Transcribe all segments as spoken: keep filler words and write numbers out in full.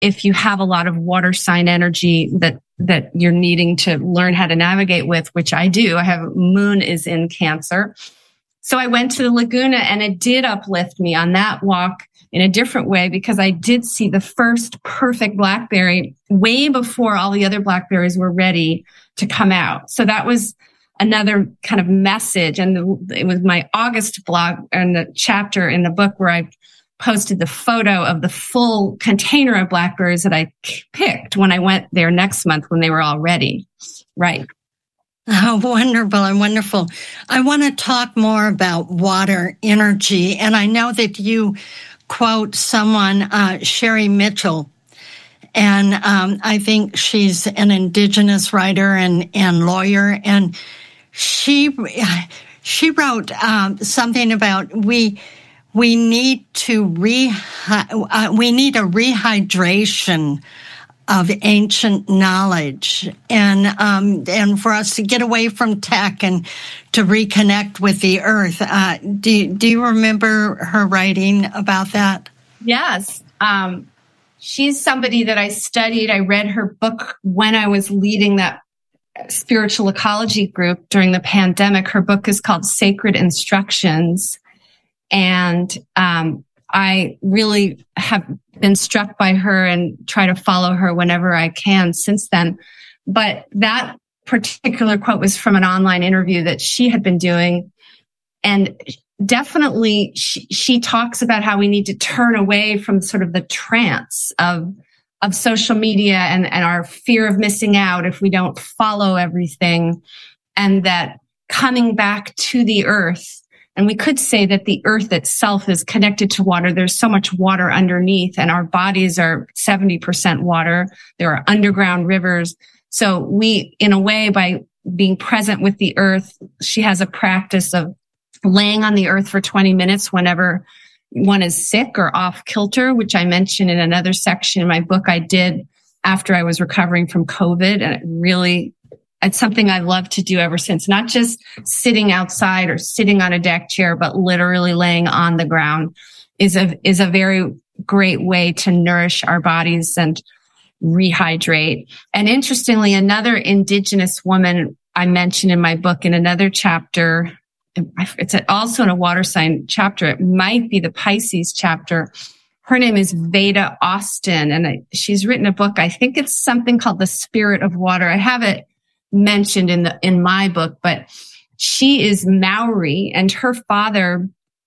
if you have a lot of water sign energy that that you're needing to learn how to navigate with, which I do. I have moon is in Cancer. So I went to the Laguna, and it did uplift me on that walk in a different way, because I did see the first perfect blackberry way before all the other blackberries were ready to come out. So that was another kind of message. And the, it was my August blog and the chapter in the book where I posted the photo of the full container of blackberries that I picked when I went there next month when they were all ready. Right. Oh, wonderful and wonderful. I want to talk more about water energy. And I know that you quote someone, uh, Sherry Mitchell, and um, I think she's an Indigenous writer and, and lawyer. And she she wrote um, something about we we need to re uh, we need a rehydration of ancient knowledge, and um, and for us to get away from tech and to reconnect with the earth. Uh, do do you remember her writing about that? Yes, um, she's somebody that I studied. I read her book when I was leading that spiritual ecology group during the pandemic. Her book is called Sacred Instructions, and um, I really have been struck by her and try to follow her whenever I can since then. But that particular quote was from an online interview that she had been doing. And definitely she, she talks about how we need to turn away from sort of the trance of, of social media and, and our fear of missing out if we don't follow everything, and that coming back to the earth. And we could say that the earth itself is connected to water. There's so much water underneath, and our bodies are seventy percent water. There are underground rivers. So we, in a way, by being present with the earth, she has a practice of laying on the earth for twenty minutes whenever one is sick or off kilter, which I mentioned in another section in my book I did after I was recovering from COVID. And it really It's something I love to do ever since, not just sitting outside or sitting on a deck chair, but literally laying on the ground is a, is a very great way to nourish our bodies and rehydrate. And interestingly, another Indigenous woman I mentioned in my book in another chapter, it's also in a water sign chapter. It might be the Pisces chapter. Her name is Veda Austin, and she's written a book. I think it's something called The Spirit of Water. I have it mentioned in the in my book, but she is Maori, and her father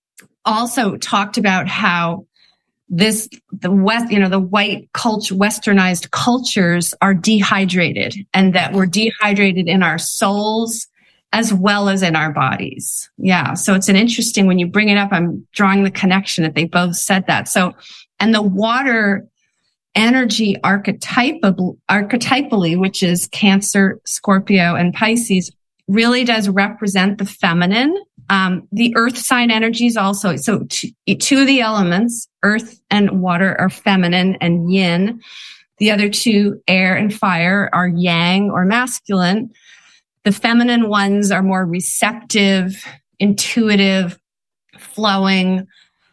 also talked about how this the west you know the white culture westernized cultures are dehydrated, and that we're dehydrated in our souls as well as in our bodies. Yeah, so it's an interesting, when you bring it up, I'm drawing the connection that they both said that. So, and the water energy archetype, archetypally, which is Cancer, Scorpio, and Pisces, really does represent the feminine. Um, the earth sign energies also. So two, two of the elements, earth and water, are feminine and yin. The other two, air and fire, are yang or masculine. The feminine ones are more receptive, intuitive, flowing,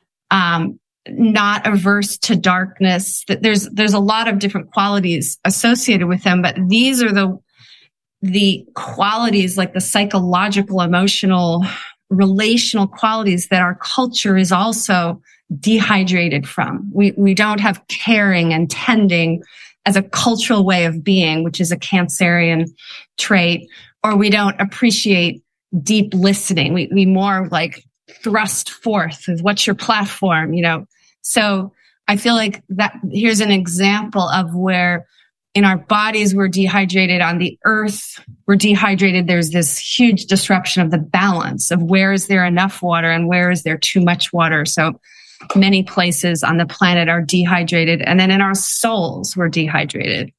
um, not averse to darkness. There's there's a lot of different qualities associated with them, but these are the the qualities, like the psychological, emotional, relational qualities that our culture is also dehydrated from. We we don't have caring and tending as a cultural way of being, which is a Cancerian trait, or we don't appreciate deep listening. We we more like thrust forth with what's your platform, you know. So I feel like that here's an example of where in our bodies we're dehydrated, on the earth we're dehydrated. There's this huge disruption of the balance of where is there enough water and where is there too much water. So many places on the planet are dehydrated, and then in our souls we're dehydrated.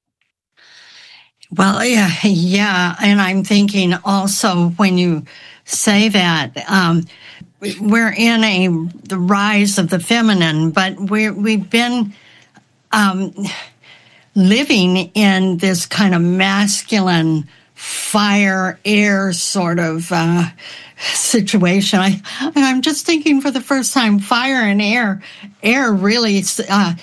Well, yeah, yeah. And I'm thinking also, when you say that, um, we're in a the rise of the feminine, but we're, we've been um, living in this kind of masculine fire, air sort of uh, situation. I, and I'm just thinking, for the first time, fire and air, air really, uh,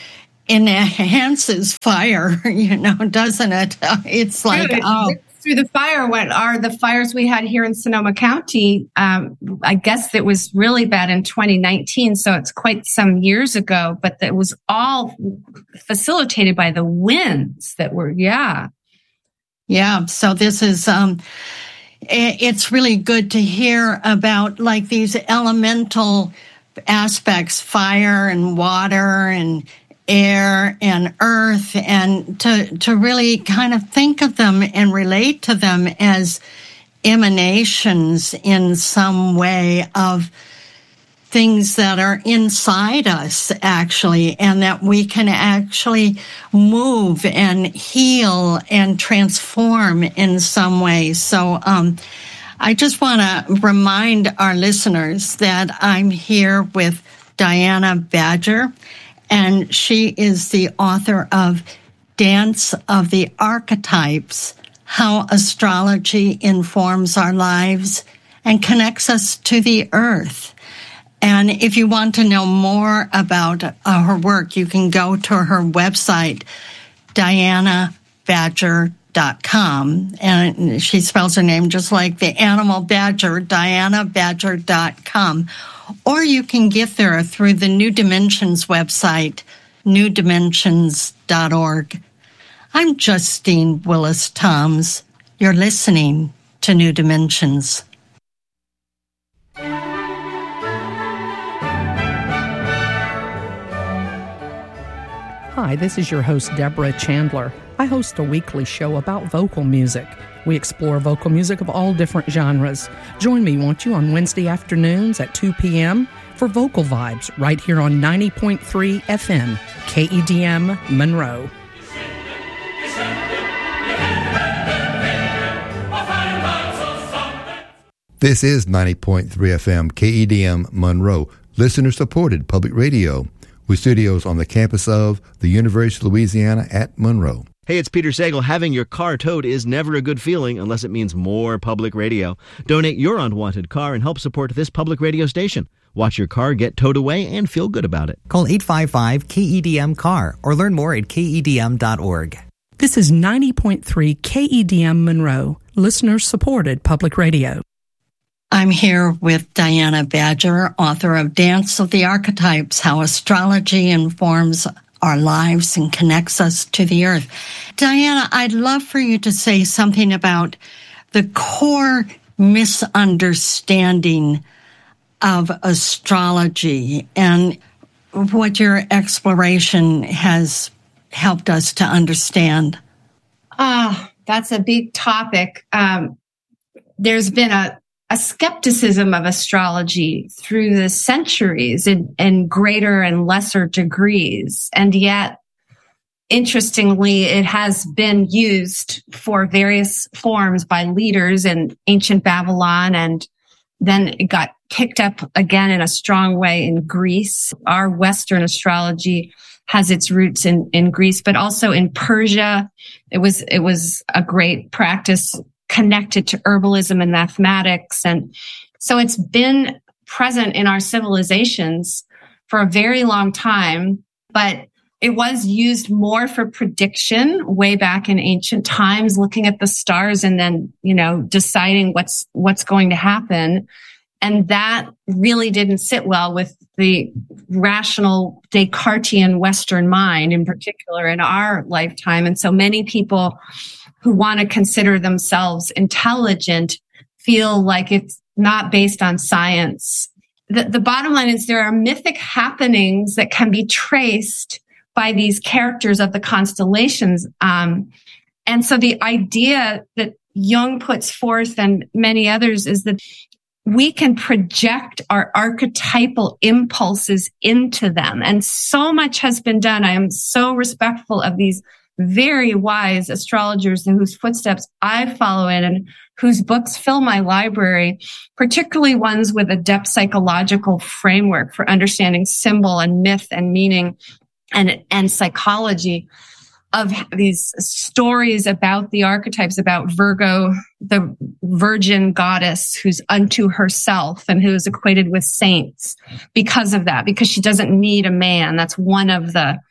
enhances fire, you know, doesn't it? It's like, Dude, oh. Through the fire, what are the fires we had here in Sonoma County? Um, I guess it was really bad in twenty nineteen, so it's quite some years ago, but it was all facilitated by the winds that were, yeah. Yeah, so this is, um, it's really good to hear about like these elemental aspects, fire and water and air and earth, and to, to really kind of think of them and relate to them as emanations in some way of things that are inside us, actually, and that we can actually move and heal and transform in some way. So, um, I just want to remind our listeners that I'm here with Diana Badger, and she is the author of Dance of the Archetypes, How Astrology Informs Our Lives and Connects Us to the Earth. And if you want to know more about uh, her work, you can go to her website, diana badger dot com. And she spells her name just like the animal badger, diana badger dot com. Or you can get there through the New Dimensions website, new dimensions dot org. I'm Justine Willis Toms. You're listening to New Dimensions. Hi, this is your host, Deborah Chandler. I host a weekly show about vocal music. We explore vocal music of all different genres. Join me, won't you, on Wednesday afternoons at two p.m. for Vocal Vibes right here on ninety point three F M, K E D M Monroe. This is ninety point three F M, K E D M Monroe, listener-supported public radio, with studios on the campus of the University of Louisiana at Monroe. Hey, it's Peter Sagal. Having your car towed is never a good feeling unless it means more public radio. Donate your unwanted car and help support this public radio station. Watch your car get towed away and feel good about it. Call eight five five K E D M C A R or learn more at K E D M dot org. This is ninety point three K E D M Monroe, listener-supported public radio. I'm here with Diana Badger, author of Dance of the Archetypes, How Astrology Informs Our Lives and Connects Us to the Earth. Diana, I'd love for you to say something about the core misunderstanding of astrology and what your exploration has helped us to understand. Ah, that's a big topic. Um, there's been a a skepticism of astrology through the centuries in, in greater and lesser degrees. And yet, interestingly, it has been used for various forms by leaders in ancient Babylon, and then it got picked up again in a strong way in Greece. Our Western astrology has its roots in, in Greece, but also in Persia. It was, it was a great practice connected to herbalism and mathematics. And so it's been present in our civilizations for a very long time, but it was used more for prediction way back in ancient times, looking at the stars and then, you know, deciding what's, what's going to happen. And that really didn't sit well with the rational Descartesian Western mind, in particular in our lifetime. And so many people who want to consider themselves intelligent feel like it's not based on science. The, the bottom line is there are mythic happenings that can be traced by these characters of the constellations. Um, and so the idea that Jung puts forth and many others is that we can project our archetypal impulses into them. And so much has been done. I am so respectful of these very wise astrologers in whose footsteps I follow in and whose books fill my library, particularly ones with a depth psychological framework for understanding symbol and myth and meaning and, and psychology of these stories about the archetypes, about Virgo, the virgin goddess who's unto herself and who is equated with saints because of that, because she doesn't need a man. That's one of the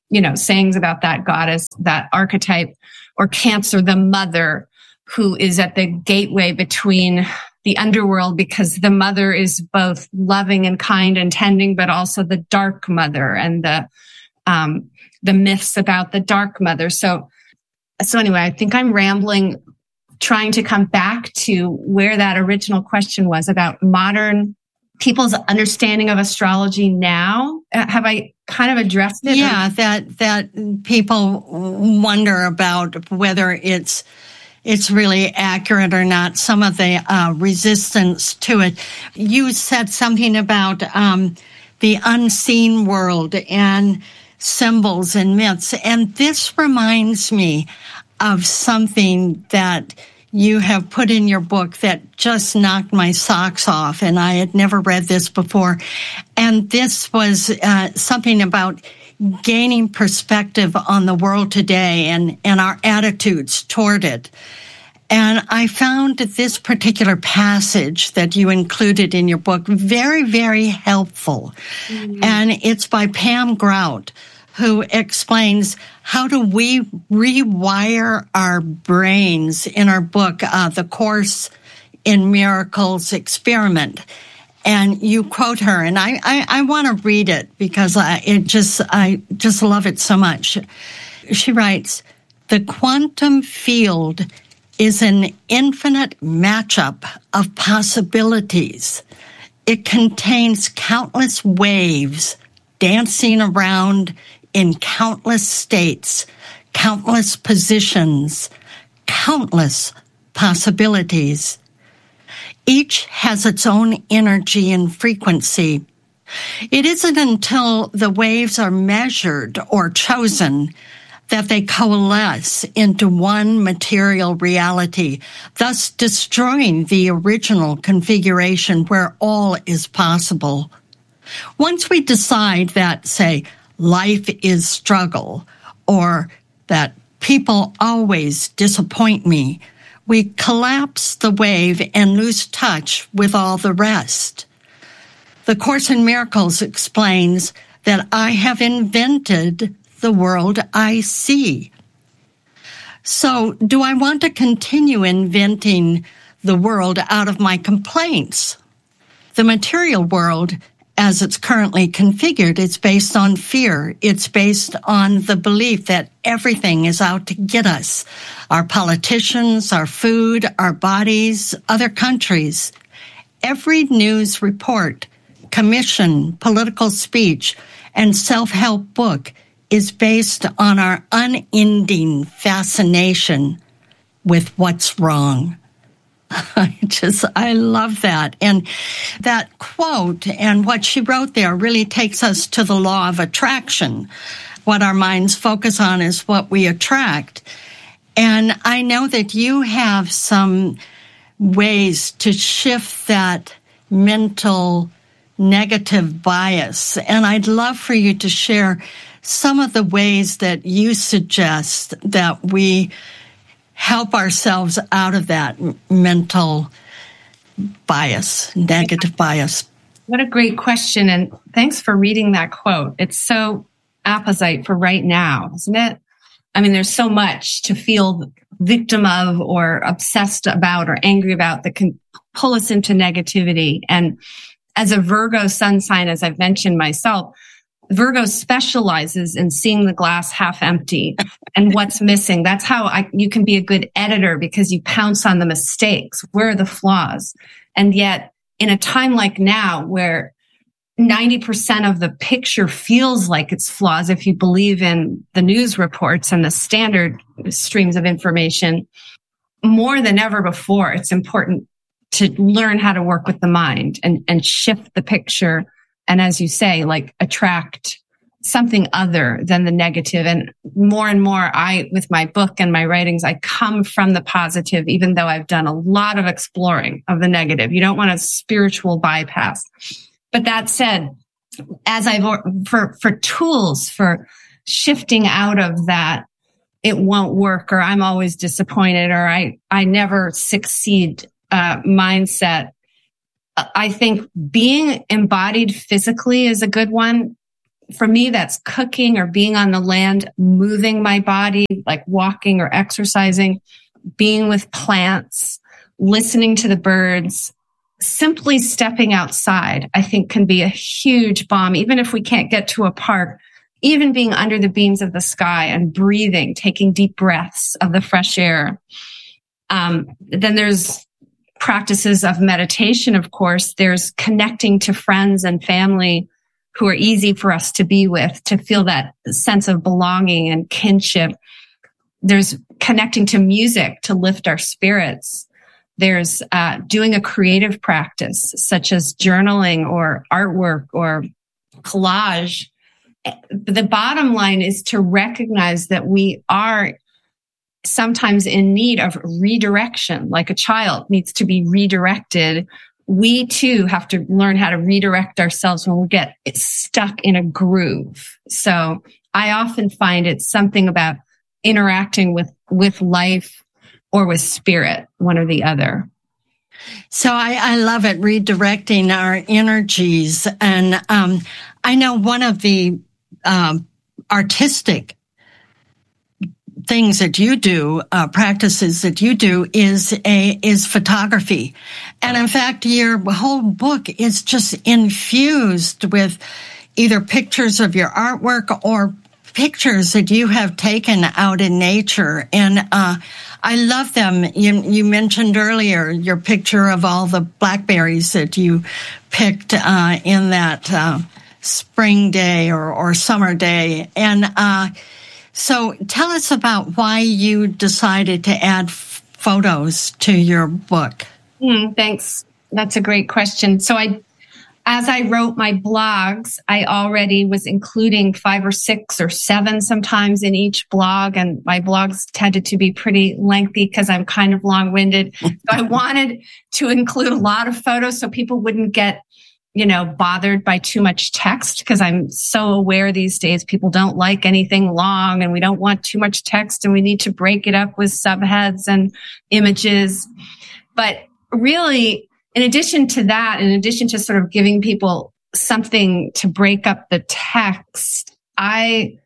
you know, sayings about that goddess, that archetype, or Cancer, the mother, who is at the gateway between the underworld, because the mother is both loving and kind and tending, but also the dark mother and the um, the myths about the dark mother. So, so anyway, I think I'm rambling, trying to come back to where that original question was about modern people's understanding of astrology now. Have I kind of addressed it? Yeah, that that people wonder about whether it's it's really accurate or not, some of the uh, resistance to it. You said something about um, the unseen world and symbols and myths, and this reminds me of something that you have put in your book that just knocked my socks off, and I had never read this before. And this was uh, something about gaining perspective on the world today and, and our attitudes toward it. And I found this particular passage that you included in your book very, very helpful. Mm-hmm. And it's by Pam Grout, who explains how do we rewire our brains in our book, uh, The Course in Miracles Experiment. And you quote her, and I, I, I want to read it because I, it just, I just love it so much. She writes, "The quantum field is an infinite matchup of possibilities. It contains countless waves dancing around in countless states, countless positions, countless possibilities. Each has its own energy and frequency. It isn't until the waves are measured or chosen that they coalesce into one material reality, thus destroying the original configuration where all is possible. Once we decide that, say, life is struggle, or that people always disappoint me, we collapse the wave and lose touch with all the rest. The Course in Miracles explains that I have invented the world I see. So, do I want to continue inventing the world out of my complaints? The material world, as it's currently configured, it's based on fear. It's based on the belief that everything is out to get us. Our politicians, our food, our bodies, other countries. Every news report, commission, political speech, and self-help book is based on our unending fascination with what's wrong. I just, I love that. And that quote and what she wrote there really takes us to the law of attraction. What our minds focus on is what we attract. And I know that you have some ways to shift that mental negative bias. And I'd love for you to share some of the ways that you suggest that we help ourselves out of that mental bias, negative bias. What a great question. And thanks for reading that quote. It's so apposite for right now, isn't it? I mean, there's so much to feel victim of or obsessed about or angry about that can pull us into negativity. And as a Virgo sun sign, as I've mentioned myself, Virgo specializes in seeing the glass half empty and what's missing. That's how I, you can be a good editor, because you pounce on the mistakes. Where are the flaws? And yet, in a time like now, where ninety percent of the picture feels like it's flaws, if you believe in the news reports and the standard streams of information, more than ever before, it's important to learn how to work with the mind and, and shift the picture. And as you say, like attract something other than the negative. And more and more, I, with my book and my writings, I come from the positive, even though I've done a lot of exploring of the negative. You don't want a spiritual bypass. But that said, as I've, for, for tools for shifting out of that, it won't work, or I'm always disappointed, or I, I never succeed, uh, mindset. I think being embodied physically is a good one. for me, that's cooking or being on the land, moving my body, like walking or exercising, being with plants, listening to the birds, simply stepping outside, I think can be a huge balm. Even if we can't get to a park, even being under the beams of the sky and breathing, taking deep breaths of the fresh air. Um, then there's practices of meditation, of course. There's connecting to friends and family who are easy for us to be with, to feel that sense of belonging and kinship. There's connecting to music to lift our spirits. There's uh, doing a creative practice, such as journaling or artwork or collage. The bottom line is to recognize that we are sometimes in need of redirection, like a child needs to be redirected. We too have to learn how to redirect ourselves when we get stuck in a groove. So I often find it's something about interacting with, with life or with spirit, one or the other. So I, I love it, redirecting our energies. And um, I know one of the um, artistic things that you do, uh, practices that you do is a, is photography. And in fact, your whole book is just infused with either pictures of your artwork or pictures that you have taken out in nature. And, uh, I love them. You, you mentioned earlier your picture of all the blackberries that you picked, uh, in that, uh, spring day or, or summer day. And, uh, So tell us about why you decided to add f- photos to your book. Mm, thanks. That's a great question. So I, as I wrote my blogs, I already was including five or six or seven sometimes in each blog. And my blogs tended to be pretty lengthy because I'm kind of long-winded. So I wanted to include a lot of photos so people wouldn't get, you know, bothered by too much text, because I'm so aware these days people don't like anything long and we don't want too much text and we need to break it up with subheads and images. But really, in addition to that, in addition to sort of giving people something to break up the text, I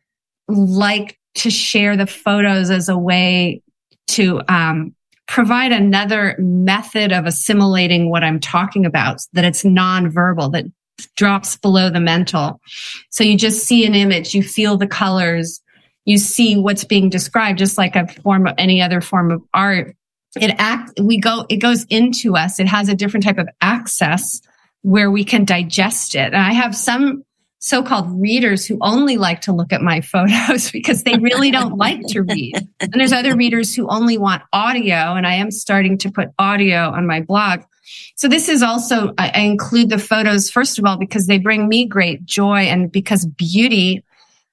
like to share the photos as a way to, um, provide another method of assimilating what I'm talking about, that it's nonverbal, that drops below the mental. So you just see an image, you feel the colors, you see what's being described, just like a form of any other form of art. It act, we go, it goes into us. It has a different type of access where we can digest it. And I have some so-called readers who only like to look at my photos because they really don't like to read. And there's other readers who only want audio, and I am starting to put audio on my blog. So this is also, I, I include the photos, first of all, because they bring me great joy, and because beauty,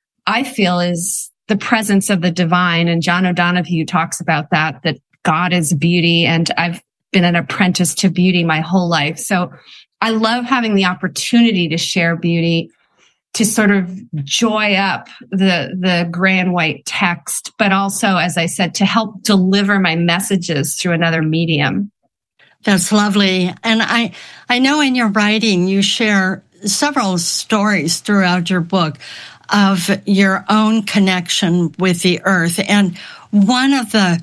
I feel, is the presence of the divine. And John O'Donohue talks about that, that God is beauty, and I've been an apprentice to beauty my whole life. So I love having the opportunity to share beauty, to sort of joy up the, the gray and white text, but also, as I said, to help deliver my messages through another medium. That's lovely. And I, I know in your writing, you share several stories throughout your book of your own connection with the earth. And one of the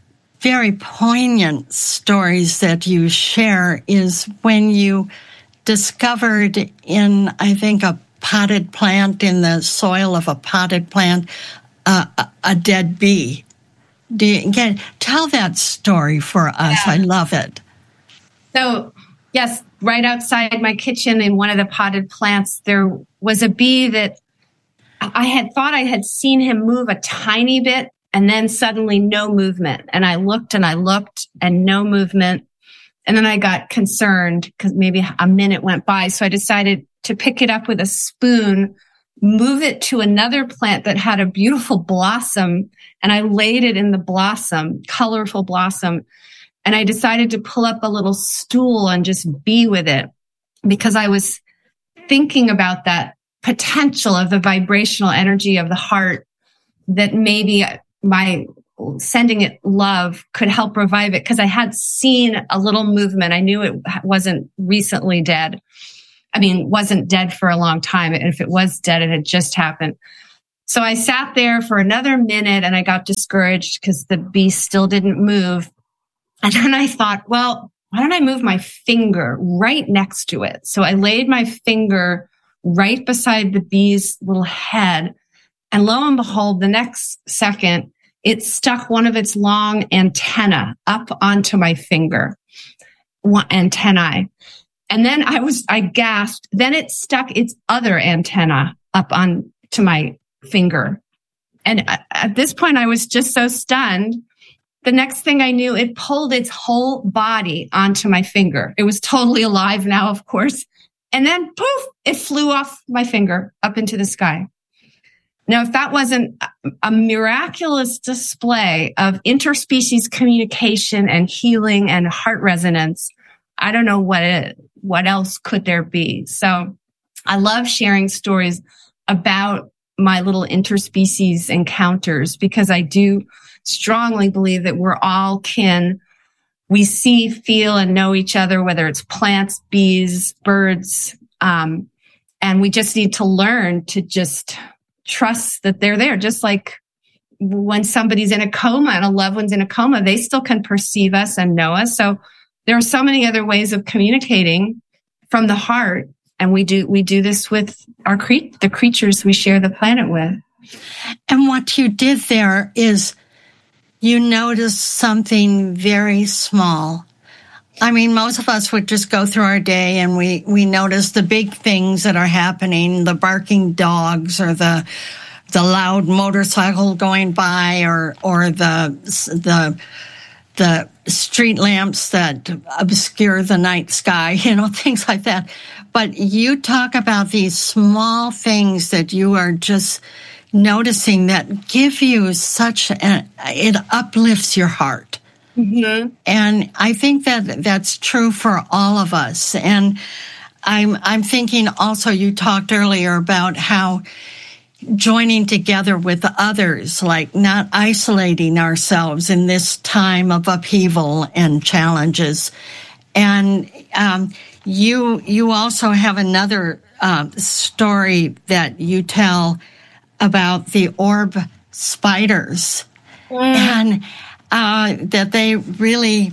very poignant stories that you share is when you discovered in, I think, a potted plant, in the soil of a potted plant, uh, a, a dead bee. Do you, again, tell that story for us. Yeah. I love it. So, yes, right outside my kitchen in one of the potted plants, there was a bee that I had thought I had seen him move a tiny bit, and then suddenly no movement. And I looked and I looked and no movement. And then I got concerned because maybe a minute went by. So I decided to pick it up with a spoon, move it to another plant that had a beautiful blossom, and I laid it in the blossom, colorful blossom. And I decided to pull up a little stool and just be with it, because I was thinking about that potential of the vibrational energy of the heart, that maybe my sending it love could help revive it, because I had seen a little movement. I knew it wasn't recently dead. I mean, wasn't dead for a long time. And if it was dead, it had just happened. So I sat there for another minute and I got discouraged because the beast still didn't move. And then I thought, well, why don't I move my finger right next to it? So I laid my finger right beside the bee's little head. And lo and behold, the next second, it stuck one of its long antennae up onto my finger, antennae. And then I was, I gasped. Then it stuck its other antenna up onto my finger. And at this point, I was just so stunned. The next thing I knew, it pulled its whole body onto my finger. It was totally alive now, of course. And then poof, it flew off my finger up into the sky. Now, if that wasn't a miraculous display of interspecies communication and healing and heart resonance, I don't know what it, what else could there be. So I love sharing stories about my little interspecies encounters because I do strongly believe that we're all kin. We see, feel, and know each other, whether it's plants, bees, birds. Um, and we just need to learn to just trust that they're there. Just like when somebody's in a coma and a loved one's in a coma, they still can perceive us and know us. So there are so many other ways of communicating from the heart. And we do, we do this with our cre- the creatures we share the planet with. And what you did there is you noticed something very small. I mean, most of us would just go through our day and we, we notice the big things that are happening, the barking dogs or the, the loud motorcycle going by or, or the, the, the street lamps that obscure the night sky, you know, things like that. But you talk about these small things that you are just noticing that give you such a, it uplifts your heart. Mm-hmm. And I think that that's true for all of us. And I'm, I'm thinking also you talked earlier about how joining together with others, like not isolating ourselves in this time of upheaval and challenges. And, um, you, you also have another, uh, story that you tell about the orb spiders mm. and uh, that they really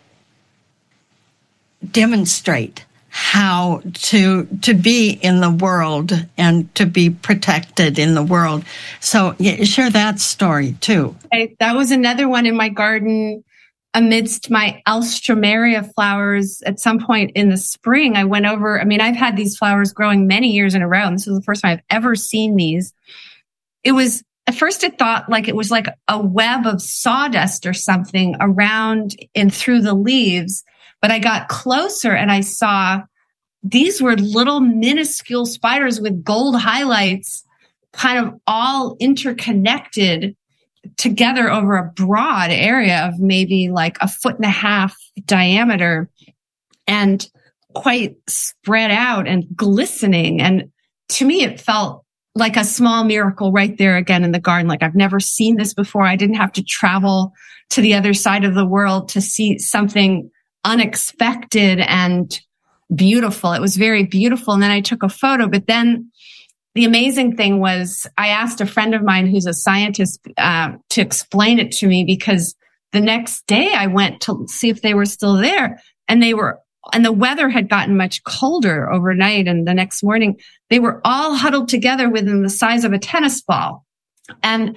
demonstrate how to to be in the world and to be protected in the world. So yeah, share that story too. I, that was another one in my garden amidst my alstroemeria flowers. At some point in the spring, I went over, I mean, I've had these flowers growing many years in a row. And this was the first time I've ever seen these. It was, at first it thought like it was like a web of sawdust or something around and through the leaves. But I got closer and I saw these were little minuscule spiders with gold highlights, kind of all interconnected together over a broad area of maybe like a foot and a half diameter and quite spread out and glistening. And to me, it felt like a small miracle right there again in the garden. Like I've never seen this before. I didn't have to travel to the other side of the world to see something unexpected and beautiful. It was very beautiful. And then I took a photo, but then the amazing thing was I asked a friend of mine who's a scientist uh, to explain it to me because the next day I went to see if they were still there and they were, and the weather had gotten much colder overnight. And the next morning they were all huddled together within the size of a tennis ball. And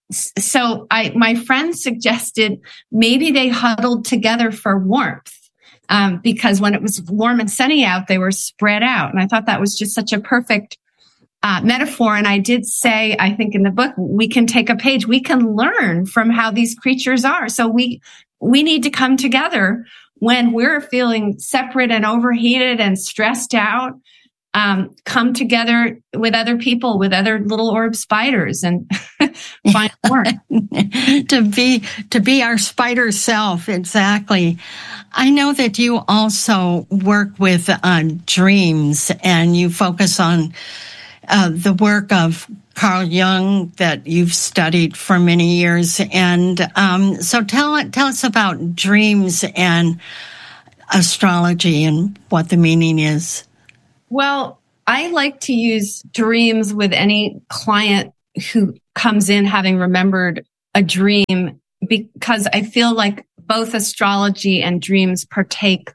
so I, my friend suggested maybe they huddled together for warmth. Um, because when it was warm and sunny out, they were spread out. And I thought that was just such a perfect uh, metaphor. And I did say, I think in the book, we can take a page, we can learn from how these creatures are. So we, we need to come together when we're feeling separate and overheated and stressed out. Um, come together with other people, with other little orb spiders and find work. to be, to be our spider self. Exactly. I know that you also work with uh, dreams and you focus on uh, the work of Carl Jung that you've studied for many years. And um, so tell, tell us about dreams and astrology and what the meaning is. Well, I like to use dreams with any client who comes in having remembered a dream, because I feel like both astrology and dreams partake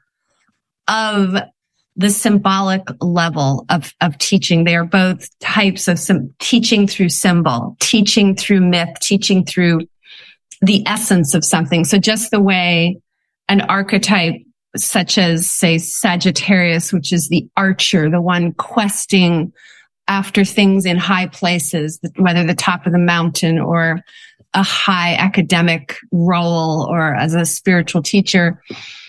of the symbolic level of, of teaching. They are both types of some teaching through symbol, teaching through myth, teaching through the essence of something. So just the way an archetype such as, say, Sagittarius, which is the archer, the one questing after things in high places, whether the top of the mountain or a high academic role or as a spiritual teacher.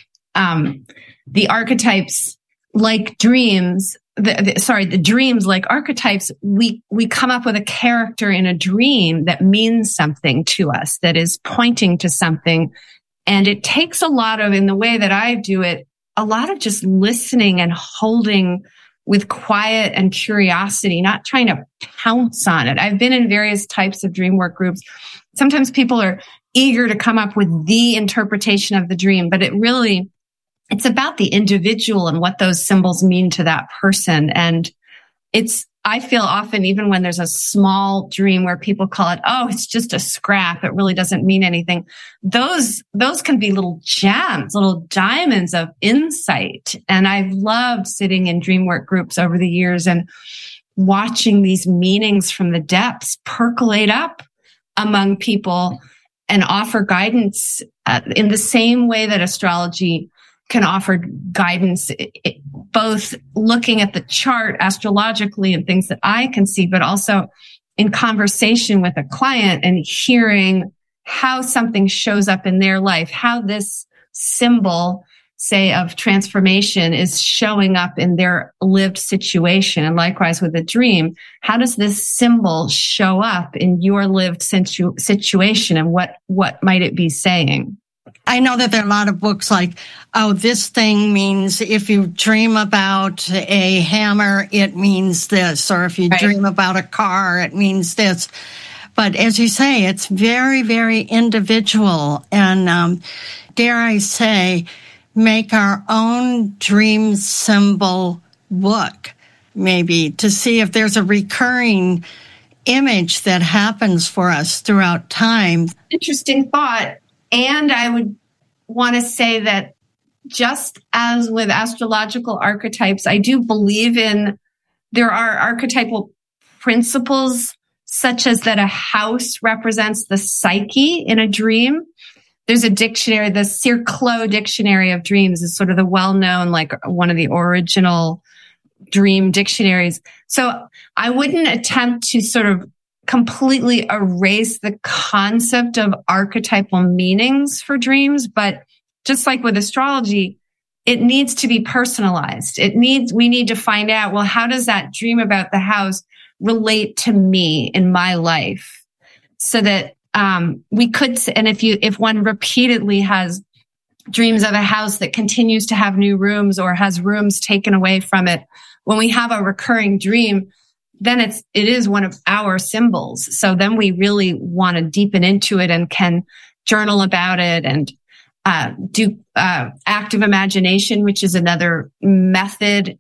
Um, the archetypes, like dreams, the, the, sorry, the dreams like archetypes, we, we come up with a character in a dream that means something to us, that is pointing to something. And it takes a lot of, in the way that I do it, a lot of just listening and holding with quiet and curiosity, not trying to pounce on it. I've been in various types of dream work groups. Sometimes people are eager to come up with the interpretation of the dream, but it really, it's about the individual and what those symbols mean to that person. And it's, I feel often, even when there's a small dream where people call it, oh, it's just a scrap, it really doesn't mean anything. Those, those can be little gems, little diamonds of insight. And I've loved sitting in dream work groups over the years and watching these meanings from the depths percolate up among people and offer guidance uh, in the same way that astrology can offer guidance, it, it, both looking at the chart astrologically and things that I can see, but also in conversation with a client and hearing how something shows up in their life, how this symbol, say, of transformation is showing up in their lived situation. And likewise with a dream, how does this symbol show up in your lived situ- situation and what, what might it be saying? I know that there are a lot of books like, oh, this thing means if you dream about a hammer, it means this. Or if you right. dream about a car, it means this. But as you say, it's very, very individual. And um, dare I say, make our own dream symbol book, maybe, to see if there's a recurring image that happens for us throughout time. Interesting thought. And I would want to say that just as with astrological archetypes, I do believe in, there are archetypal principles such as that a house represents the psyche in a dream. There's a dictionary, the Circlo Dictionary of Dreams is sort of the well-known, like one of the original dream dictionaries. So I wouldn't attempt to sort of completely erase the concept of archetypal meanings for dreams. But just like with astrology, it needs to be personalized. It needs, we need to find out, well, how does that dream about the house relate to me in my life? So that, um, we could, and if you, if one repeatedly has dreams of a house that continues to have new rooms or has rooms taken away from it, when we have a recurring dream, then it's, it is one of our symbols. So then we really want to deepen into it and can journal about it and, uh, do, uh, active imagination, which is another method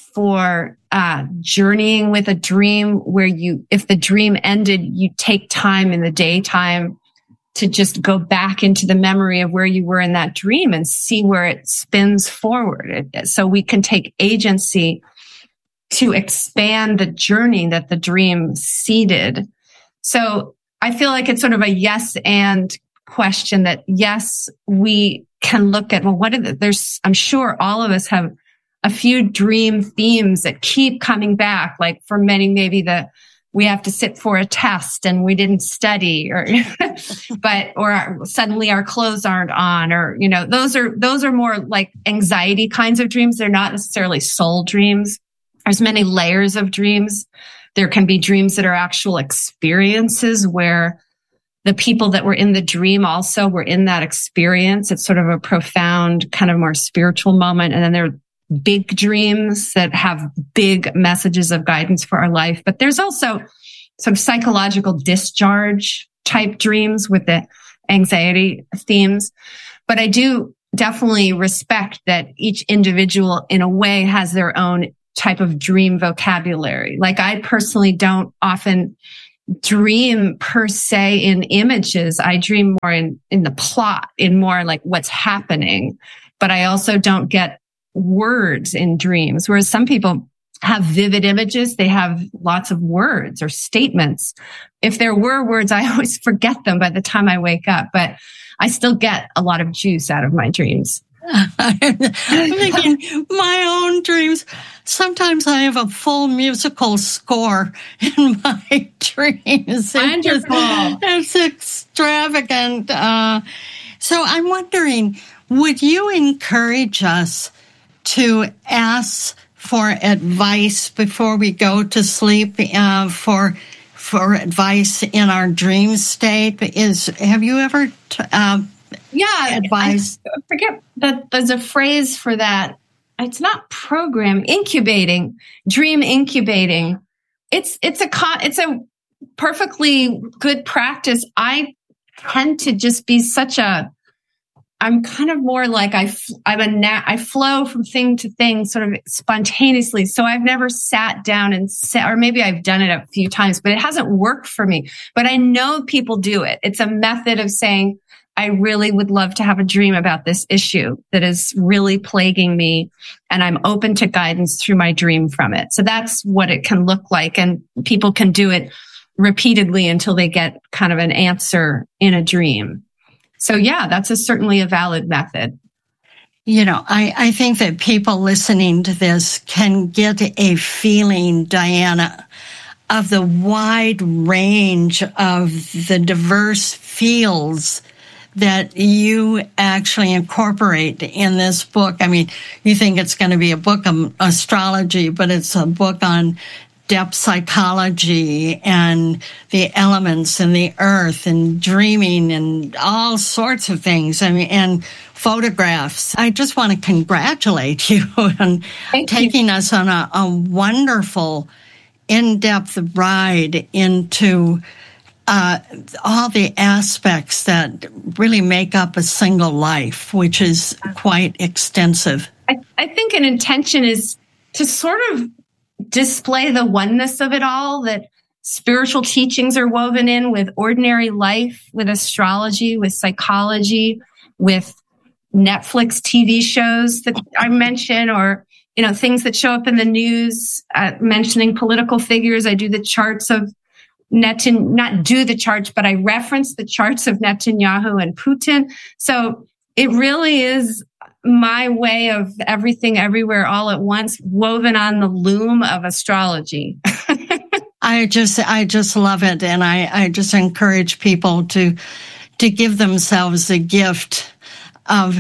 for, uh, journeying with a dream where you, if the dream ended, you take time in the daytime to just go back into the memory of where you were in that dream and see where it spins forward. So we can take agency to expand the journey that the dream seeded. So I feel like it's sort of a yes and question that, yes, we can look at, well, what are the, there's, I'm sure all of us have a few dream themes that keep coming back. Like for many, maybe the, we have to sit for a test and we didn't study or, but, or our, suddenly our clothes aren't on, or, you know, those are, those are more like anxiety kinds of dreams. They're not necessarily soul dreams. There's many layers of dreams. There can be dreams that are actual experiences where the people that were in the dream also were in that experience. It's sort of a profound, kind of more spiritual moment. And then there are big dreams that have big messages of guidance for our life. But there's also sort of psychological discharge type dreams with the anxiety themes. But I do definitely respect that each individual in a way has their own type of dream vocabulary. Like I personally don't often dream per se in images. I dream more in, in the plot, in more like what's happening. But I also don't get words in dreams, whereas some people have vivid images. They have lots of words or statements. If there were words, I always forget them by the time I wake up, but I still get a lot of juice out of my dreams. I'm thinking my own dreams. Sometimes I have a full musical score in my dreams. Wonderful. It's, it's extravagant. Uh, so I'm wondering, would you encourage us to ask for advice before we go to sleep, uh, for for advice in our dream state? Is have you ever t- uh, yeah advised? I forget that there's a phrase for that. It's not program incubating, dream incubating. It's it's a con- it's a perfectly good practice. I tend to just be such a I'm kind of more like I, I'm a na- I flow from thing to thing sort of spontaneously. So I've never sat down and sat, or maybe I've done it a few times, but it hasn't worked for me. But I know people do it. It's a method of saying, I really would love to have a dream about this issue that is really plaguing me. And I'm open to guidance through my dream from it. So that's what it can look like. And people can do it repeatedly until they get kind of an answer in a dream. So yeah, that's a, certainly a valid method. You know, I, I think that people listening to this can get a feeling, Diana, of the wide range of the diverse fields that you actually incorporate in this book. I mean, you think it's going to be a book on astrology, but it's a book on depth psychology and the elements and the earth and dreaming and all sorts of things. I mean, and photographs. I just want to congratulate you on Thank taking you. us on a, a wonderful in-depth ride into uh, all the aspects that really make up a single life, which is quite extensive. I, I think an intention is to sort of display the oneness of it all, that spiritual teachings are woven in with ordinary life, with astrology, with psychology, with Netflix T V shows that I mention, or, you know, things that show up in the news, uh, mentioning political figures. I do the charts of Netan, not do the charts, but I reference the charts of Netanyahu and Putin. So it really is my way of everything, everywhere, all at once, woven on the loom of astrology. I just, I just love it. And I, I just encourage people to, to give themselves the gift of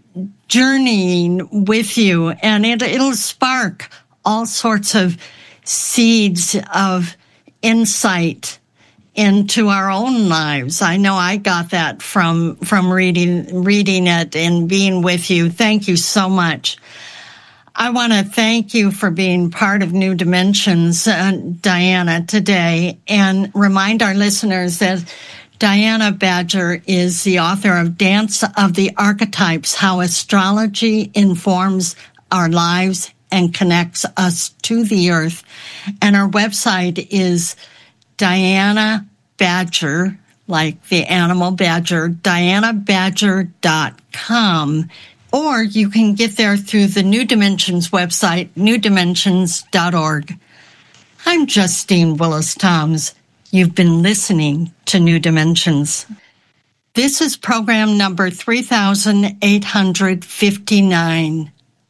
journeying with you. And it, it'll spark all sorts of seeds of insight into our own lives. I know I got that from from reading reading it and being with you. Thank you so much. I want to thank you for being part of New Dimensions, uh, Diana, today, and remind our listeners that Diana Badger is the author of Dance of the Archetypes, How Astrology Informs Our Lives and Connects Us to the Earth. And our website is Diana Badger, like the animal badger, diana badger dot com. Or you can get there through the New Dimensions website, new dimensions dot org. I'm Justine Willis-Toms. You've been listening to New Dimensions. This is program number three thousand eight hundred fifty-nine.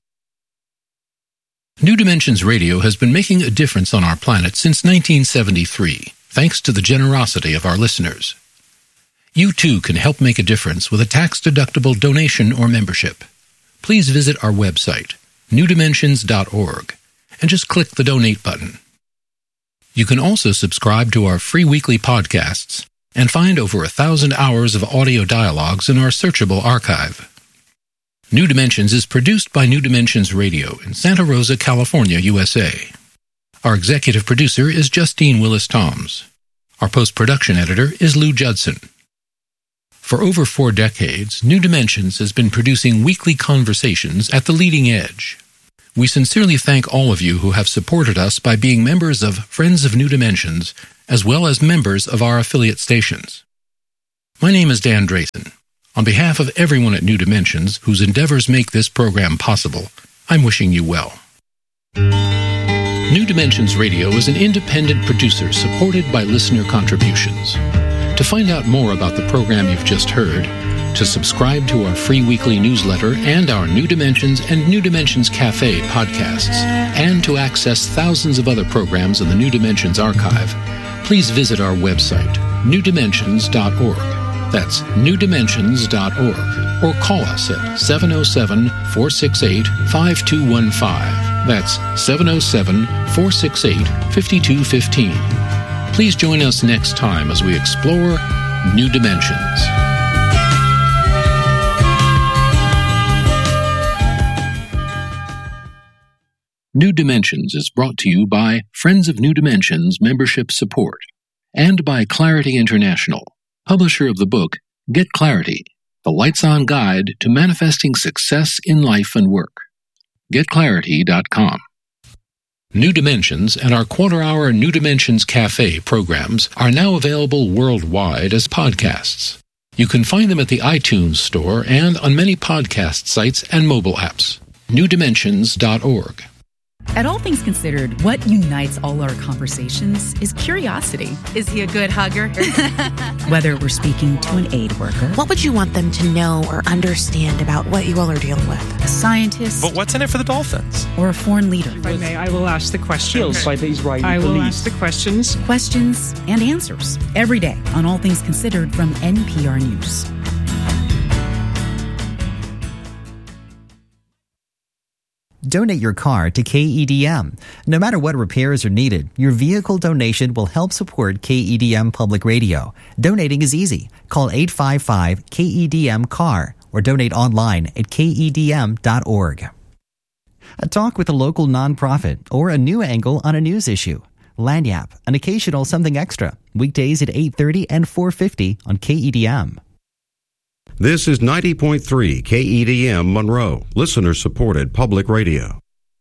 New Dimensions Radio has been making a difference on our planet since nineteen seventy-three, thanks to the generosity of our listeners. You too can help make a difference with a tax-deductible donation or membership. Please visit our website, new dimensions dot org, and just click the donate button. You can also subscribe to our free weekly podcasts and find over a thousand hours of audio dialogues in our searchable archive. New Dimensions is produced by New Dimensions Radio in Santa Rosa, California, U S A. Our executive producer is Justine Willis-Toms. Our post-production editor is Lou Judson. For over four decades, New Dimensions has been producing weekly conversations at the leading edge. We sincerely thank all of you who have supported us by being members of Friends of New Dimensions, as well as members of our affiliate stations. My name is Dan Drayton. On behalf of everyone at New Dimensions, whose endeavors make this program possible, I'm wishing you well. New Dimensions Radio is an independent producer supported by listener contributions. To find out more about the program you've just heard, to subscribe to our free weekly newsletter and our New Dimensions and New Dimensions Cafe podcasts, and to access thousands of other programs in the New Dimensions archive, please visit our website, new dimensions dot org. That's new dimensions dot org, or call us at seven oh seven, four six eight, five two one five. That's seven oh seven, four six eight, five two one five. Please join us next time as we explore New Dimensions. New Dimensions is brought to you by Friends of New Dimensions Membership Support and by Clarity International, publisher of the book Get Clarity, the Lights-On Guide to Manifesting Success in Life and Work. get clarity dot com. New Dimensions and our quarter-hour New Dimensions Cafe programs are now available worldwide as podcasts. You can find them at the iTunes Store and on many podcast sites and mobile apps. new dimensions dot org. At All Things Considered, what unites all our conversations is curiosity. Is he a good hugger? Whether we're speaking to an aid worker. What would you want them to know or understand about what you all are dealing with? A scientist. But what's in it for the dolphins? Or a foreign leader. If I may, I will ask the questions. By the Israeli I will police. ask the questions. Questions and answers. Every day on All Things Considered from N P R News. Donate your car to K E D M. No matter what repairs are needed, your vehicle donation will help support K E D M Public Radio. Donating is easy. Call eight five five K E D M C A R or donate online at K E D M dot org. A talk with a local nonprofit or a new angle on a news issue. Lagniappe, an occasional something extra. Weekdays at eight thirty and four fifty on K E D M. This is ninety point three K E D M Monroe, listener-supported public radio.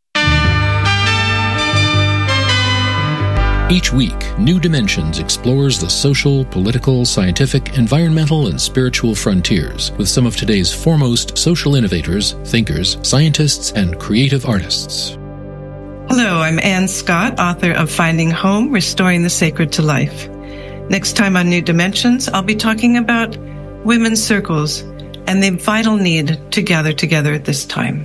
Each week, New Dimensions explores the social, political, scientific, environmental, and spiritual frontiers with some of today's foremost social innovators, thinkers, scientists, and creative artists. Hello, I'm Ann Scott, author of Finding Home, Restoring the Sacred to Life. Next time on New Dimensions, I'll be talking about women's circles and the vital need to gather together at this time.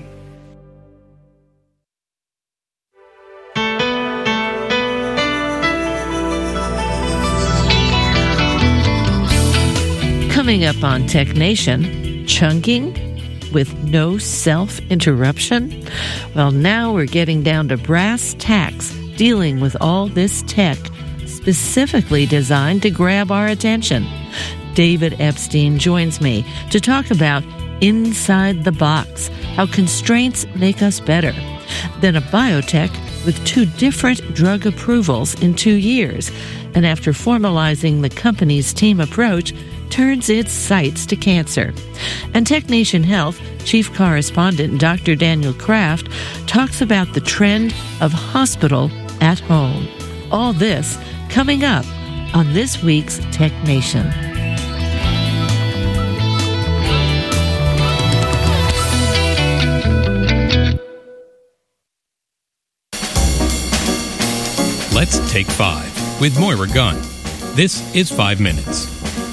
Coming up on Tech Nation, chunking with no self-interruption? Well, now we're getting down to brass tacks, dealing with all this tech specifically designed to grab our attention. David Epstein joins me to talk about Inside the Box, how constraints make us better. Then a biotech with two different drug approvals in two years, and after formalizing the company's team approach, turns its sights to cancer. And Tech Nation Health chief correspondent Doctor Daniel Kraft talks about the trend of hospital at home. All this coming up on this week's Tech Nation. Let's Take Five with Moira Gunn. This is Five Minutes.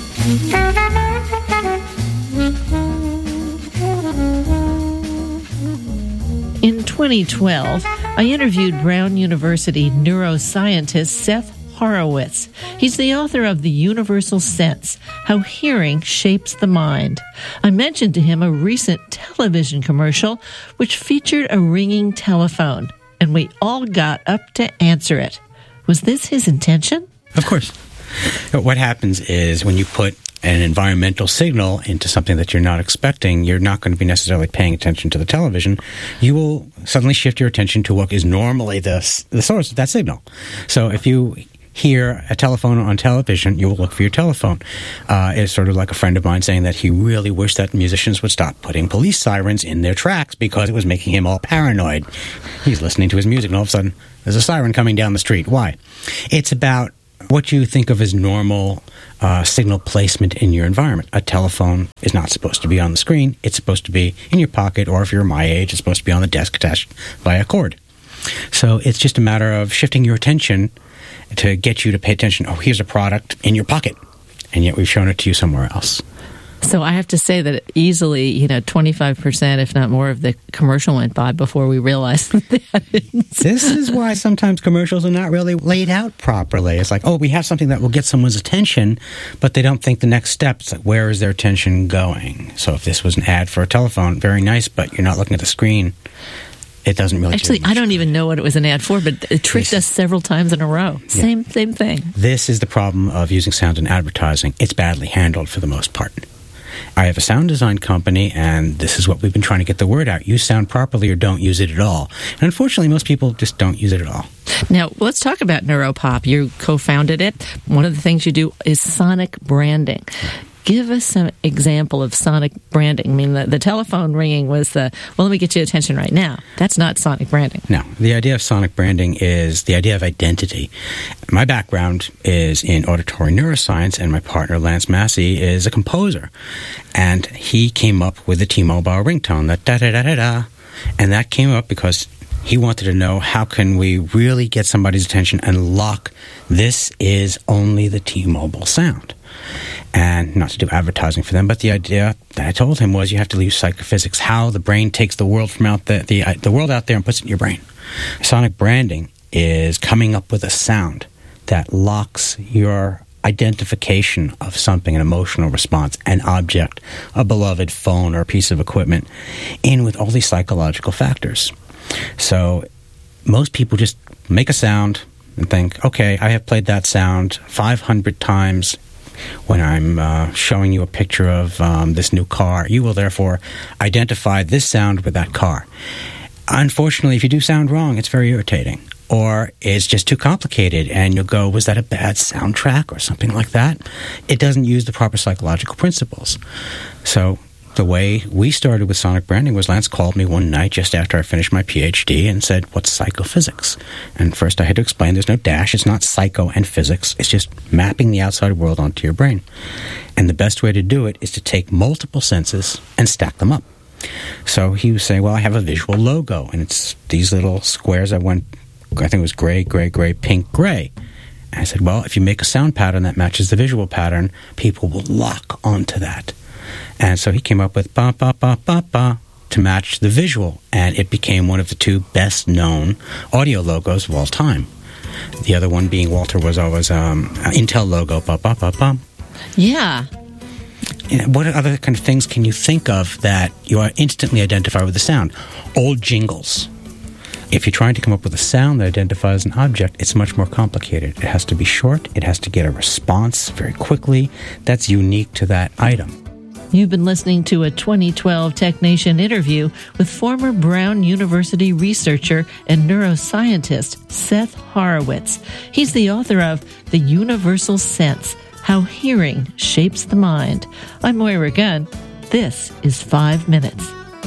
In twenty twelve, I interviewed Brown University neuroscientist Seth Horowitz. He's the author of The Universal Sense, How Hearing Shapes the Mind. I mentioned to him a recent television commercial which featured a ringing telephone, and we all got up to answer it. Was this his intention? Of course. What happens is when you put an environmental signal into something that you're not expecting, you're not going to be necessarily paying attention to the television. You will suddenly shift your attention to what is normally the the source of that signal. So if you hear a telephone on television, you will look for your telephone. Uh, it's sort of like a friend of mine saying that he really wished that musicians would stop putting police sirens in their tracks because it was making him all paranoid. He's listening to his music, and all of a sudden, there's a siren coming down the street. Why? It's about what you think of as normal uh, signal placement in your environment. A telephone is not supposed to be on the screen. It's supposed to be in your pocket, or if you're my age, it's supposed to be on the desk attached by a cord. So it's just a matter of shifting your attention to get you to pay attention. Oh, here's a product in your pocket, and yet we've shown it to you somewhere else. So I have to say that easily, you know, twenty-five percent, if not more, of the commercial went by before we realized that. This is why sometimes commercials are not really laid out properly. It's like, oh, we have something that will get someone's attention, but they don't think the next step. It's like, where is their attention going? So if this was an ad for a telephone, very nice, but you're not looking at the screen. It doesn't really. Actually, I don't even know what it was an ad for, but it tricked this, us several times in a row. Yeah. Same, same thing. This is the problem of using sound in advertising. It's badly handled for the most part. I have a sound design company, and this is what we've been trying to get the word out. Use sound properly or don't use it at all. And unfortunately, most people just don't use it at all. Now, let's talk about Neuropop. You co-founded it. One of the things you do is sonic branding. Give us an example of sonic branding. I mean, the, the telephone ringing was the, well, let me get your attention right now. That's not sonic branding. No. The idea of sonic branding is the idea of identity. My background is in auditory neuroscience, and my partner, Lance Massey, is a composer. And he came up with the T-Mobile ringtone, that da-da-da-da-da. And that came up because he wanted to know, how can we really get somebody's attention and lock, this is only the T-Mobile sound. And not to do advertising for them, but the idea that I told him was you have to use psychophysics, how the brain takes the world from out the, the, the world out there and puts it in your brain. Sonic branding is coming up with a sound that locks your identification of something, an emotional response, an object, a beloved phone or a piece of equipment, in with all these psychological factors. So most people just make a sound and think, okay, I have played that sound five hundred times when I'm uh, showing you a picture of um, this new car. You will therefore identify this sound with that car. Unfortunately, if you do sound wrong, it's very irritating. Or it's just too complicated, and you'll go, was that a bad soundtrack or something like that? It doesn't use the proper psychological principles. So the way we started with sonic branding was Lance called me one night just after I finished my P H D and said, what's psychophysics? And first I had to explain there's no dash. It's not psycho and physics. It's just mapping the outside world onto your brain. And the best way to do it is to take multiple senses and stack them up. So he was saying, well, I have a visual logo, and it's these little squares. I went, I think it was gray, gray, gray, pink, gray. And I said, well, if you make a sound pattern that matches the visual pattern, people will lock onto that. And so he came up with ba ba ba ba ba to match the visual, and it became one of the two best-known audio logos of all time. The other one being Walter was always um, Intel logo, ba ba ba ba. Yeah. And what other kind of things can you think of that you are instantly identify with the sound? Old jingles. If you're trying to come up with a sound that identifies an object, it's much more complicated. It has to be short. It has to get a response very quickly. That's unique to that item. You've been listening to a twenty twelve TechNation interview with former Brown University researcher and neuroscientist Seth Horowitz. He's the author of The Universal Sense, How Hearing Shapes the Mind. I'm Moira Gunn. This is Five Minutes.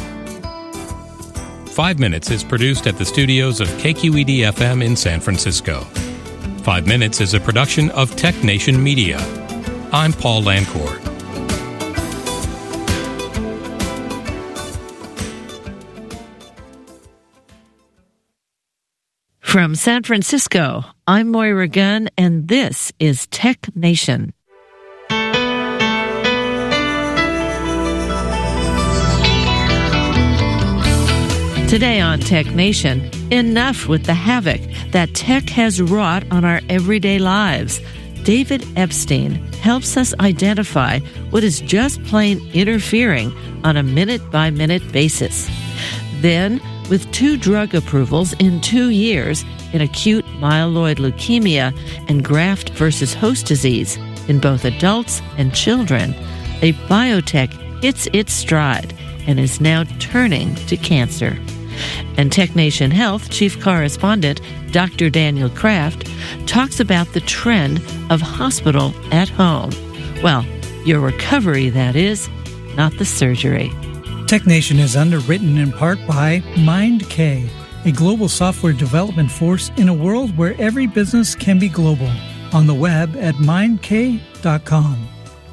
Five Minutes is produced at the studios of K Q E D F M in San Francisco. Five Minutes is a production of TechNation Media. I'm Paul Lancourt. From San Francisco, I'm Moira Gunn, and this is Tech Nation. Today on Tech Nation, enough with the havoc that tech has wrought on our everyday lives. David Epstein helps us identify what is just plain interfering on a minute-by-minute basis. Then, with two drug approvals in two years in acute myeloid leukemia and graft versus host disease in both adults and children, a biotech hits its stride and is now turning to cancer. And TechNation Health Chief Correspondent Doctor Daniel Kraft talks about the trend of hospital at home. Well, your recovery, that is, not the surgery. TechNation is underwritten in part by MindK, a global software development force in a world where every business can be global. On the web at mind k dot com.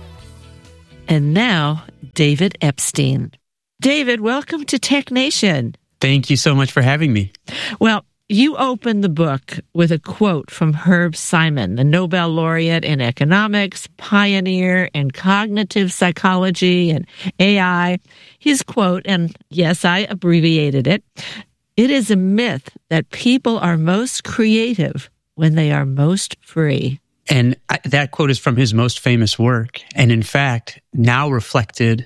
And now, David Epstein. David, welcome to TechNation. Thank you so much for having me. Well, you open the book with a quote from Herb Simon, the Nobel laureate in economics, pioneer in cognitive psychology and A I. His quote, and yes, I abbreviated it, "It is a myth that people are most creative when they are most free." And I, that quote is from his most famous work, and in fact, now reflected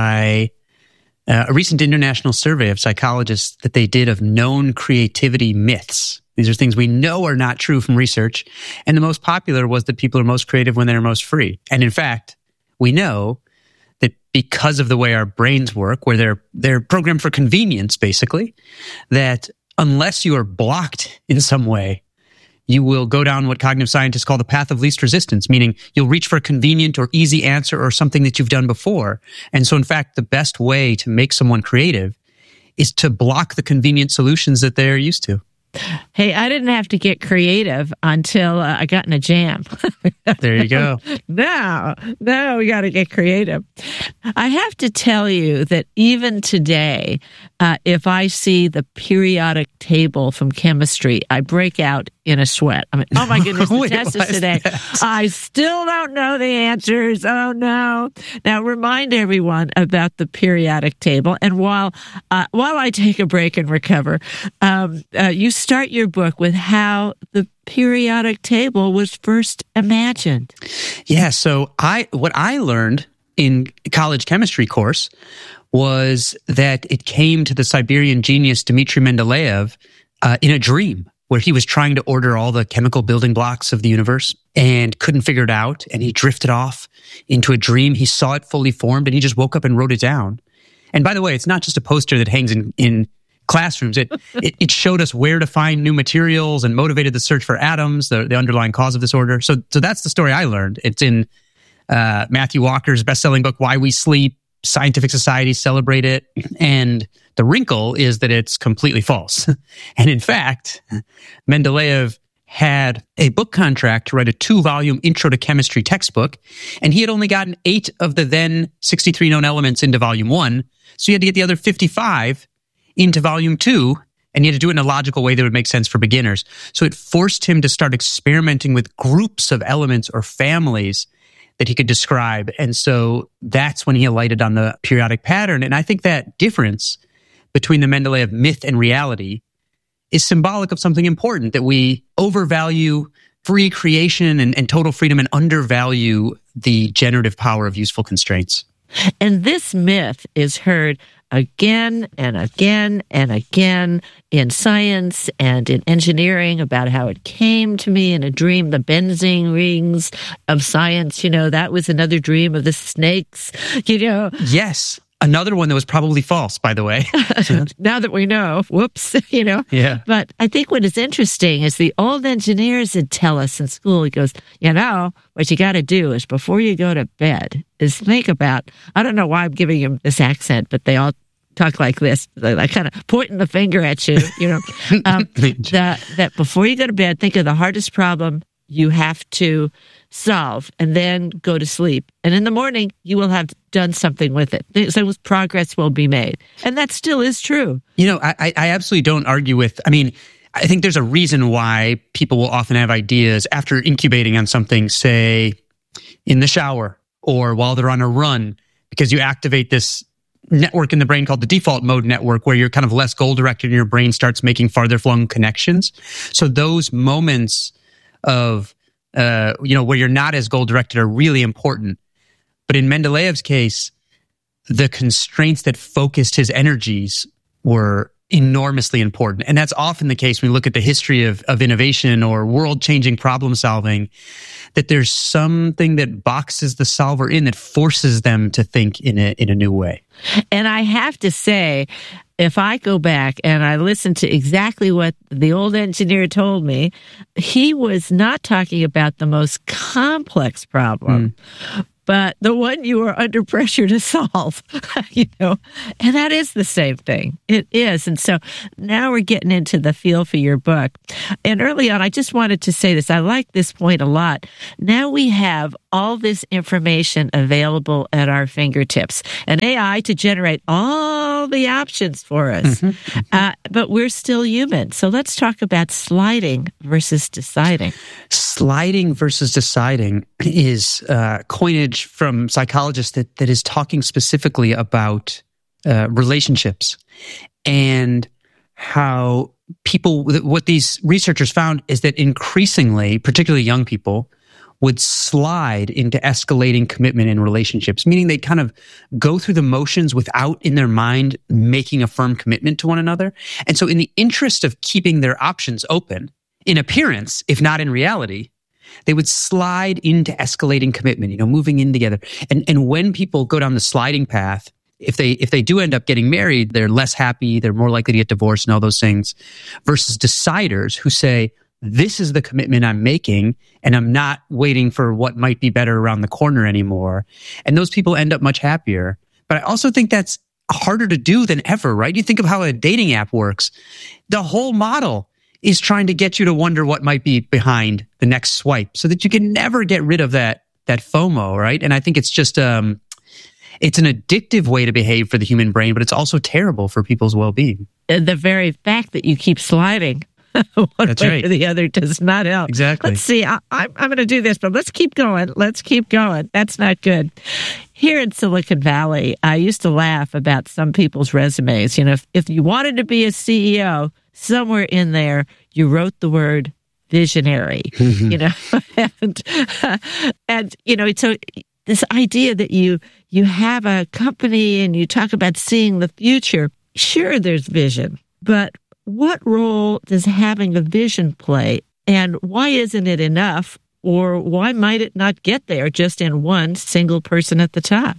by uh, a recent international survey of psychologists that they did of known creativity myths. These are things we know are not true from research, and the most popular was that people are most creative when they're most free. And in fact, we know that because of the way our brains work, where they're they're programmed for convenience, basically, that unless you are blocked in some way, you will go down what cognitive scientists call the path of least resistance, meaning you'll reach for a convenient or easy answer or something that you've done before. And so, in fact, the best way to make someone creative is to block the convenient solutions that they're used to. Hey, I didn't have to get creative until uh, I got in a jam. There you go. Now, now we got to get creative. I have to tell you that even today, uh, if I see the periodic table from chemistry, I break out in a sweat. I mean, oh my goodness, the Wait, test is today. that? I still don't know the answers. Oh no. Now remind everyone about the periodic table. And while, uh, while I take a break and recover, um, uh, you start your book with how the periodic table was first imagined. Yeah. So I, what I learned in college chemistry course was that it came to the Siberian genius Dmitry Mendeleev uh, in a dream, where he was trying to order all the chemical building blocks of the universe and couldn't figure it out. And he drifted off into a dream. He saw it fully formed and he just woke up and wrote it down. And by the way, it's not just a poster that hangs in, in classrooms. It, it it showed us where to find new materials and motivated the search for atoms, the, the underlying cause of disorder. So, so that's the story I learned. It's in uh, Matthew Walker's best-selling book, Why We Sleep. Scientific societies celebrate it. And the wrinkle is that it's completely false. And in fact, Mendeleev had a book contract to write a two-volume Intro to Chemistry textbook, and he had only gotten eight of the then sixty-three known elements into volume one, so he had to get the other fifty-five into volume two, and he had to do it in a logical way that would make sense for beginners. So it forced him to start experimenting with groups of elements or families that he could describe. And so that's when he alighted on the periodic pattern. And I think that difference between the Mendeleev myth and reality is symbolic of something important, that we overvalue free creation and, and total freedom and undervalue the generative power of useful constraints. And this myth is heard again and again and again in science and in engineering about how it came to me in a dream, the benzene rings of science. You know, that was another dream of the snakes, you know. Yes. Another one that was probably false, by the way. Now that we know, whoops, you know. Yeah. But I think what is interesting is the old engineers would tell us in school, he goes, you know, what you got to do is before you go to bed is think about, I don't know why I'm giving him this accent, but they all talk like this. They like kind of pointing the finger at you, you know, um, that, that before you go to bed, think of the hardest problem you have to solve and then go to sleep. And in the morning, you will have done something with it. So progress will be made. And that still is true. You know, I, I absolutely don't argue with, I mean, I think there's a reason why people will often have ideas after incubating on something, say, in the shower or while they're on a run, because you activate this network in the brain called the default mode network, where you're kind of less goal-directed and your brain starts making farther-flung connections. So those moments of, uh, you know, where you're not as goal-directed are really important. But in Mendeleev's case, the constraints that focused his energies were enormously important. And that's often the case when we look at the history of, of innovation or world-changing problem solving, that there's something that boxes the solver in that forces them to think in a, in a new way. And I have to say, if I go back and I listen to exactly what the old engineer told me, he was not talking about the most complex problem, mm. but the one you are under pressure to solve, you know, and that is the same thing. It is. And so now we're getting into the feel for your book. And early on, I just wanted to say this. I like this point a lot. Now we have all this information available at our fingertips, and A I to generate all the options for us. Mm-hmm. Uh, but we're still human. So let's talk about sliding versus deciding. Sliding versus deciding is uh, coinage from psychologists that, that is talking specifically about uh, relationships and how people, what these researchers found is that increasingly, particularly young people, would slide into escalating commitment in relationships, meaning they kind of go through the motions without in their mind making a firm commitment to one another. And so in the interest of keeping their options open, in appearance, if not in reality, they would slide into escalating commitment, you know, moving in together. And and when people go down the sliding path, if they if they do end up getting married, they're less happy, they're more likely to get divorced and all those things, versus deciders who say, this is the commitment I'm making, and I'm not waiting for what might be better around the corner anymore. And those people end up much happier. But I also think that's harder to do than ever, right? You think of how a dating app works. The whole model is trying to get you to wonder what might be behind the next swipe so that you can never get rid of that that FOMO, right? And I think it's just um, it's an addictive way to behave for the human brain, but it's also terrible for people's well-being. The very fact that you keep sliding one That's way right. or the other does not help. Exactly. Let's see. I, I'm, I'm going to do this, but let's keep going. Let's keep going. That's not good. Here in Silicon Valley, I used to laugh about some people's resumes. You know, if, if you wanted to be a C E O, somewhere in there, you wrote the word visionary, you know, and, uh, and, you know, so this idea that you, you have a company and you talk about seeing the future, sure, there's vision, but what role does having a vision play, and why isn't it enough, or why might it not get there just in one single person at the top?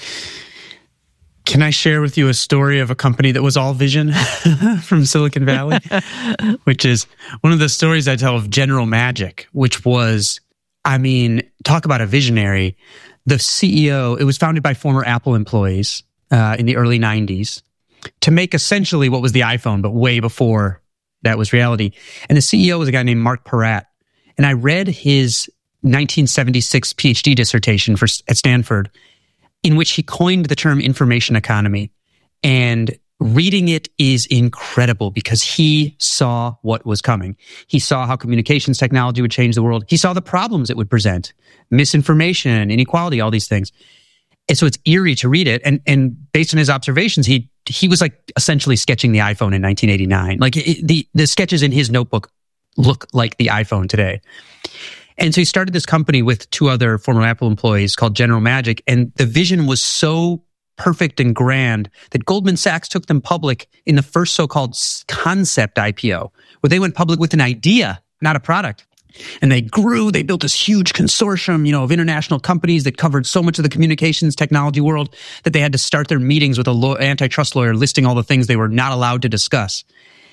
Can I share with you a story of a company that was all vision from Silicon Valley? Which is one of the stories I tell of General Magic, which was, I mean, talk about a visionary. The C E O, it was founded by former Apple employees uh, in the early nineties. To make essentially what was the iPhone, but way before that was reality. And the C E O was a guy named Mark Peratt. And I read his nineteen seventy-six PhD dissertation for, at Stanford, in which he coined the term information economy. And reading it is incredible because he saw what was coming. He saw how communications technology would change the world. He saw the problems it would present, misinformation, inequality, all these things. And so it's eerie to read it. And and based on his observations, he he was like essentially sketching the iPhone in nineteen eighty-nine. Like it, the the sketches in his notebook look like the iPhone today. And so he started this company with two other former Apple employees called General Magic. And the vision was so perfect and grand that Goldman Sachs took them public in the first so-called concept I P O, where they went public with an idea, not a product. And they grew, they built this huge consortium, you know, of international companies that covered so much of the communications technology world that they had to start their meetings with a law, antitrust lawyer listing all the things they were not allowed to discuss.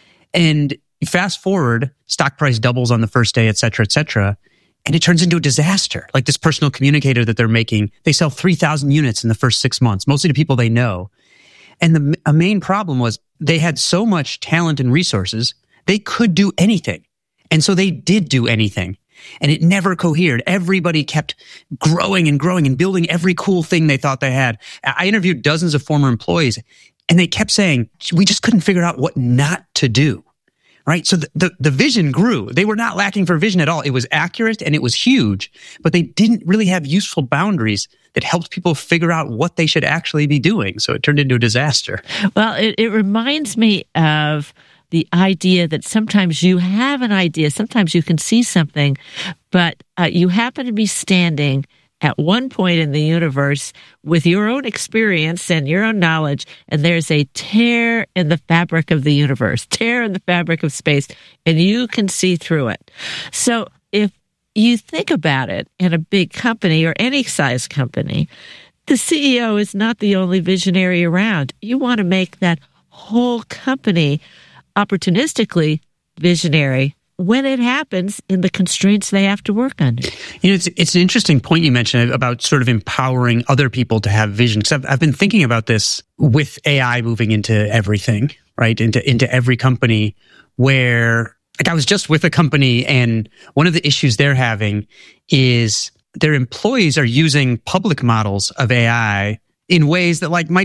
And fast forward, stock price doubles on the first day, et cetera, et cetera. And it turns into a disaster. Like this personal communicator that they're making, they sell three thousand units in the first six months, mostly to people they know. And the a main problem was they had so much talent and resources, they could do anything. And so they did do anything, and it never cohered. Everybody kept growing and growing and building every cool thing they thought they had. I interviewed dozens of former employees, and they kept saying, we just couldn't figure out what not to do, right? So the, the, the vision grew. They were not lacking for vision at all. It was accurate and it was huge, but they didn't really have useful boundaries that helped people figure out what they should actually be doing. So it turned into a disaster. Well, it, it reminds me of the idea that sometimes you have an idea, sometimes you can see something, but uh, you happen to be standing at one point in the universe with your own experience and your own knowledge, and there's a tear in the fabric of the universe, tear in the fabric of space, and you can see through it. So if you think about it in a big company or any size company, the C E O is not the only visionary around. You want to make that whole company opportunistically visionary when it happens in the constraints they have to work under. You know, it's it's an interesting point you mentioned about sort of empowering other people to have vision. Because I've, I've been thinking about this with A I moving into everything, right? Into into every company where, like, I was just with a company, and one of the issues they're having is their employees are using public models of A I in ways that, like, might